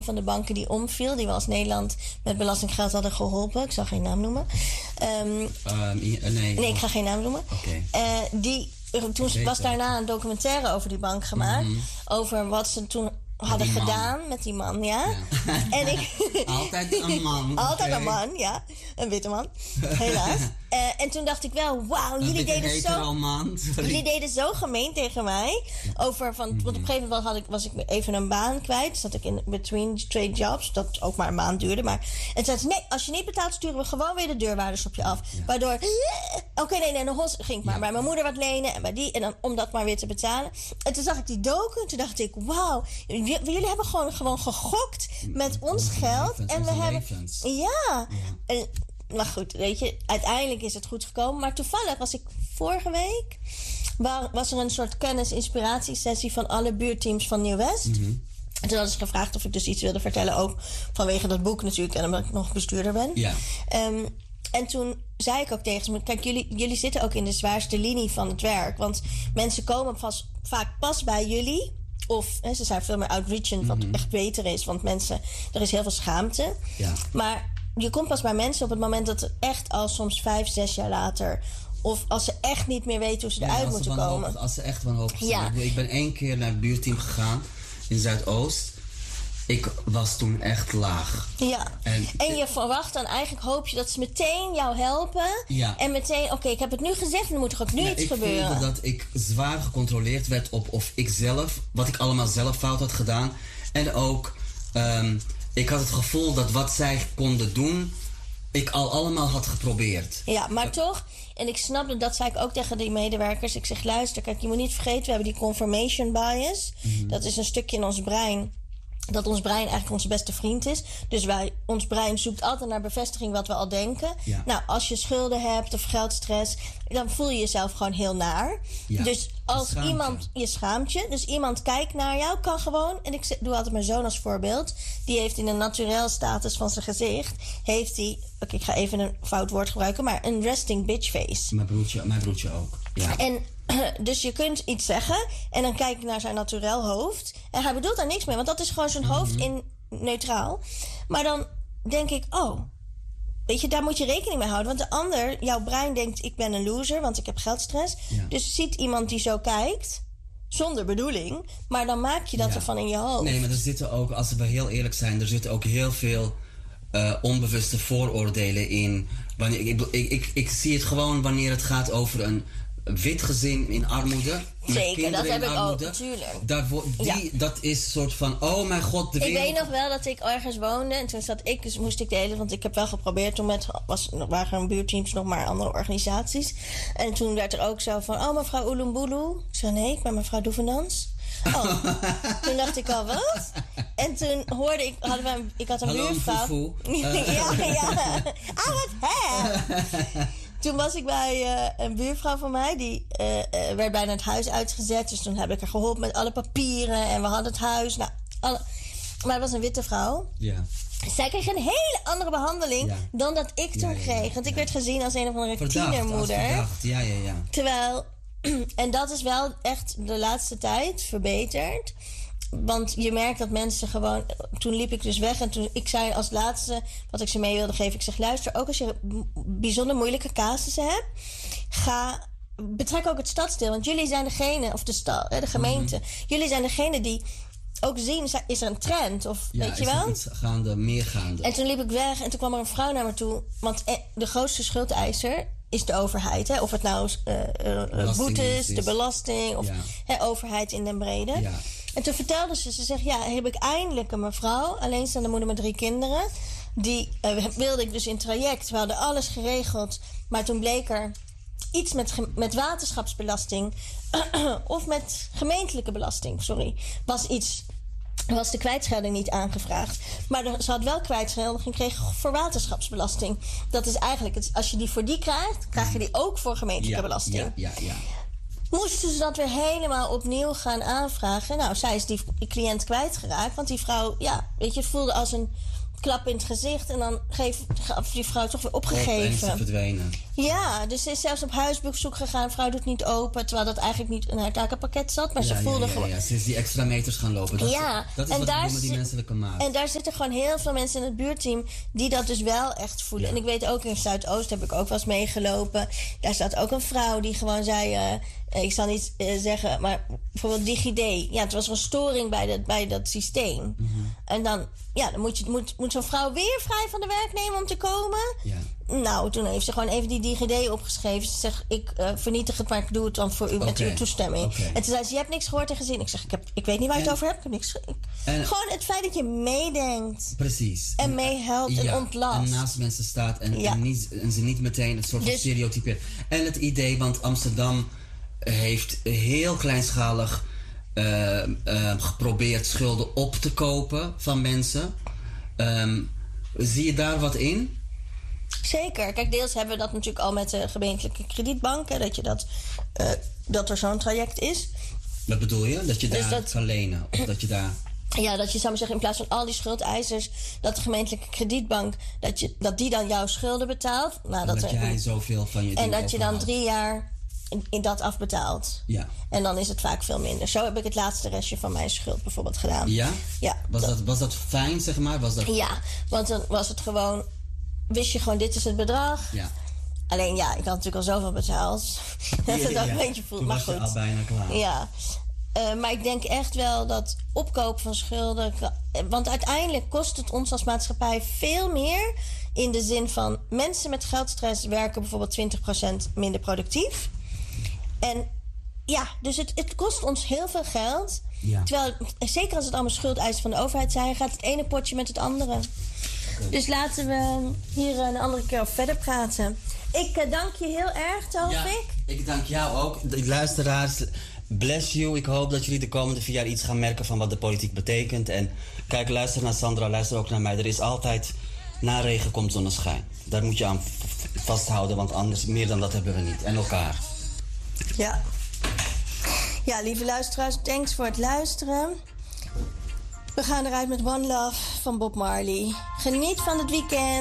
van de banken die omviel, die we als Nederland met belastinggeld hadden geholpen. Ik zal geen naam noemen. Nee, ik ga geen naam noemen. Toen was daarna een documentaire over die bank gemaakt. Over wat ze toen hadden gedaan met die man, ja. En Altijd een man. Altijd een man, ja. Een witte man, helaas. En toen dacht ik wel, wauw, jullie deden zo gemeen tegen mij. Want op een gegeven moment was ik even een baan kwijt. Zat ik in between trade jobs, dat ook maar een maand duurde. En toen zei ze, nee, als je niet betaalt, sturen we gewoon weer de deurwaarders op je af. Ja. Waardoor, dan ging ik maar bij mijn moeder wat lenen en bij die. En dan om dat maar weer te betalen. En toen zag ik die docu en toen dacht ik, wauw, jullie hebben gewoon gegokt met ons geld. En we hebben... Ja. Maar goed, weet je, uiteindelijk is het goed gekomen. Maar toevallig was ik vorige week... was er een soort kennis-inspiratiesessie van alle buurteams van Nieuw-West. En toen hadden ze gevraagd of ik dus iets wilde vertellen. Ook vanwege dat boek natuurlijk. En omdat ik nog bestuurder ben. Ja. En toen zei ik ook tegen ze... Kijk, jullie zitten ook in de zwaarste linie van het werk. Want mensen komen vaak pas bij jullie... Of ze zijn veel meer outreachend, wat echt beter is. Want er is heel veel schaamte. Ja. Maar je komt pas bij mensen op het moment dat het echt al soms 5, 6 jaar later... of als ze echt niet meer weten hoe ze eruit moeten komen. Als ze echt wanhopig zijn. Ja. Ik ben 1 keer naar het buurteam gegaan in Zuidoost. Ik was toen echt laag. Ja. En je verwacht dan eigenlijk, hoop je dat ze meteen jou helpen. Ja. En meteen, oké, ik heb het nu gezegd, dan moet er ook nu iets gebeuren. Ik voelde dat ik zwaar gecontroleerd werd op of ik zelf, wat ik allemaal zelf fout had gedaan. En ook, ik had het gevoel dat wat zij konden doen, ik allemaal had geprobeerd. Ja, maar toch, en ik snap dat zei ik ook tegen die medewerkers. Ik zeg, luister, kijk, je moet niet vergeten, we hebben die confirmation bias. Dat is een stukje in ons brein. Dat ons brein eigenlijk onze beste vriend is. Dus ons brein zoekt altijd naar bevestiging wat we al denken. Ja. Nou, als je schulden hebt of geldstress, dan voel je jezelf gewoon heel naar. Ja, dus als je schaamt je. Dus iemand kijkt naar jou, kan gewoon... En ik doe altijd mijn zoon als voorbeeld. Die heeft in een naturel status van zijn gezicht... Oké, ik ga even een fout woord gebruiken... maar een resting bitch face. Mijn broertje ook. Ja. En dus je kunt iets zeggen en dan kijk ik naar zijn naturel hoofd. En hij bedoelt daar niks mee, want dat is gewoon zijn hoofd in neutraal. Maar dan denk ik, weet je, daar moet je rekening mee houden. Want de ander, jouw brein denkt, ik ben een loser, want ik heb geldstress. Ja. Dus ziet iemand die zo kijkt, zonder bedoeling, maar dan maak je dat ervan in je hoofd. Nee, maar er zitten ook, als we heel eerlijk zijn, er zitten ook heel veel onbewuste vooroordelen in. Ik zie het gewoon wanneer het gaat over een wit gezin in armoede. Zeker, dat heb ik ook, natuurlijk. Dat is een soort van, oh mijn god, de wereld. Ik weet nog wel dat ik ergens woonde en toen moest ik delen, want ik heb wel geprobeerd. Toen waren er buurteams nog maar andere organisaties. En toen werd er ook zo van, mevrouw Oelumboeloe. Ik zei, nee, ik ben mevrouw Doevenans. Toen dacht ik al, wat? En toen hoorde ik, had een buurvrouw. Ja. Wat hè? Toen was ik bij een buurvrouw van mij. Die werd bijna het huis uitgezet. Dus toen heb ik haar geholpen met alle papieren. En we hadden het huis. Maar het was een witte vrouw. Ja. Zij kreeg een hele andere behandeling dan dat ik toen kreeg. Want ik werd gezien als een of andere tienermoeder. Ja. Terwijl... En dat is wel echt de laatste tijd verbeterd. Want je merkt dat mensen gewoon... Toen liep ik dus weg en toen ik zei als laatste wat ik ze mee wilde geven. Ik zeg, luister, ook als je bijzonder moeilijke casussen hebt... betrek ook het stadsdeel. Want jullie zijn degene, of de gemeente... Jullie zijn degene die ook zien, is er een trend? Of weet je wel? Meer gaande. En toen liep ik weg en toen kwam er een vrouw naar me toe. Want de grootste schuldeiser is de overheid. Hè? Of het nou boetes, de belasting... of overheid in den brede. Ja. En toen vertelde ze zegt, heb ik eindelijk een mevrouw... alleenstaande moeder met 3 kinderen... die wilde ik dus in traject. We hadden alles geregeld. Maar toen bleek er iets met waterschapsbelasting... of met gemeentelijke belasting, was de kwijtschelding niet aangevraagd. Maar ze had wel kwijtschelding gekregen voor waterschapsbelasting. Dat is eigenlijk, als je die voor die krijgt... krijg je die ook voor gemeentelijke belasting. Ja. Moesten ze dat weer helemaal opnieuw gaan aanvragen. Nou, zij is die cliënt kwijtgeraakt. Want die vrouw, het voelde als een klap in het gezicht. En dan gaf die vrouw toch weer opgegeven. En is ze verdwenen. Ja, dus ze is zelfs op huisbezoek gegaan. De vrouw doet niet open, terwijl dat eigenlijk niet in haar takenpakket zat. Maar ze voelde gewoon... Ja, ze is die extra meters gaan lopen. Dat is wat ik bedoel met die menselijke maat. En daar zitten gewoon heel veel mensen in het buurtteam die dat dus wel echt voelen. Ja. En ik weet ook, in Zuidoost heb ik ook wel eens meegelopen. Daar zat ook een vrouw die gewoon zei... ik zal niet zeggen, maar bijvoorbeeld DigiD. Ja, het was een storing bij dat systeem. Mm-hmm. En dan moet zo'n vrouw weer vrij van de werk nemen om te komen. Ja. Nou, toen heeft ze gewoon even die DigiD opgeschreven. Ze zegt, ik vernietig het, maar ik doe het dan voor u met uw toestemming. Okay. En toen zei ze, je hebt niks gehoord en gezien. Ik zeg, ik weet niet waar je het over hebt. Ik heb niks gewoon het feit dat je meedenkt. Precies. En meehelpt en ontlast. En naast mensen staat en ze niet meteen een soort van stereotypeert. En het idee, want Amsterdam heeft heel kleinschalig geprobeerd schulden op te kopen van mensen. Zie je daar wat in? Zeker. Kijk, deels hebben we dat natuurlijk al met de gemeentelijke kredietbanken. Dat er zo'n traject is. Wat bedoel je? Dat je daar kan lenen? Of dat je daar... Ja, dat je, zou maar zeggen, in plaats van al die schuldeisers... dat de gemeentelijke kredietbank... dat die dan jouw schulden betaalt. Nou, dat jij zoveel van je... En dat je dan 3 jaar... in dat afbetaalt. Ja. En dan is het vaak veel minder. Zo heb ik het laatste restje van mijn schuld bijvoorbeeld gedaan. Ja? Ja. Was dat fijn, zeg maar? Ja, want dan was het gewoon... wist je gewoon, dit is het bedrag. Ja. Alleen ik had natuurlijk al zoveel betaald. Dat het ook een beetje voelt. Maar goed. Toen was je al bijna klaar. Ja. Maar ik denk echt wel dat opkopen van schulden... want uiteindelijk kost het ons als maatschappij veel meer... in de zin van mensen met geldstress werken bijvoorbeeld 20% minder productief... En dus het kost ons heel veel geld. Ja. Terwijl, zeker als het allemaal schuldeisen van de overheid zijn... gaat het ene potje met het andere. Dus laten we hier een andere keer over verder praten. Ik dank je heel erg, Taufik. Ja, ik dank jou ook. De luisteraars, bless you. Ik hoop dat jullie de komende 4 jaar iets gaan merken... van wat de politiek betekent. En kijk, luister naar Sandra, luister ook naar mij. Er is altijd, na regen komt zonneschijn. Daar moet je aan vasthouden, want anders meer dan dat hebben we niet. En elkaar. Ja, lieve luisteraars, thanks voor het luisteren. We gaan eruit met One Love van Bob Marley. Geniet van het weekend.